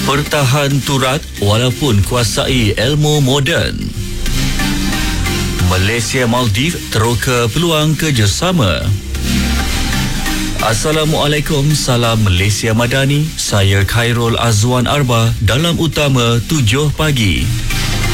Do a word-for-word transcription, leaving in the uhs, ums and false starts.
Bertahan turat walaupun kuasai ilmu moden. Malaysia Maldives teroka peluang kerjasama. Assalamualaikum, salam Malaysia Madani. Saya Khairul Azwan Arba dalam Utama tujuh pagi.